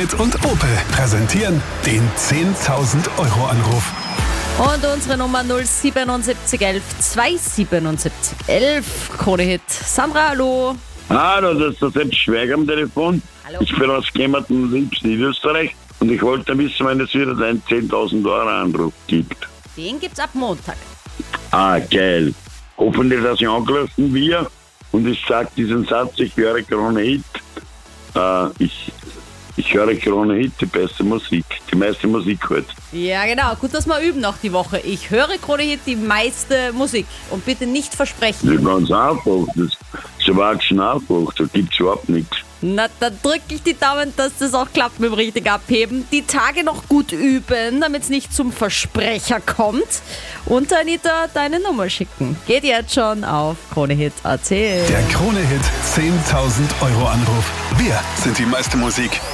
Hit und Opel präsentieren den 10.000 Euro Anruf. Und unsere Nummer 07711 27711. Krone-Hit. Sandra, hallo. Hallo, das ist der Sepp Schweiger am Telefon. Hallo. Ich bin aus Gemmerten, Liebsten in Österreich. Und ich wollte wissen, wenn es wieder einen 10.000 Euro Anruf gibt. Den gibt's ab Montag. Ah, geil. Hoffentlich, dass ich angerufen wir und ich sage diesen Satz, ich höre Krone-Hit. Ich höre Krone-Hit, die beste Musik, die meiste Musik halt. Ja, genau. Gut, dass wir üben noch die Woche. Ich höre Krone-Hit die meiste Musik. Und bitte nicht versprechen. Das ist ganz einfach, das ist überhaupt schon einfach, da gibt es überhaupt nichts. Na, dann drücke ich die Daumen, dass das auch klappt mit dem richtig Abheben. Die Tage noch gut üben, damit es nicht zum Versprecher kommt. Und Anita deine Nummer schicken. Geht jetzt schon auf KroneHit.at. Der Krone-Hit 10.000 Euro Anruf. Wir sind die meiste Musik.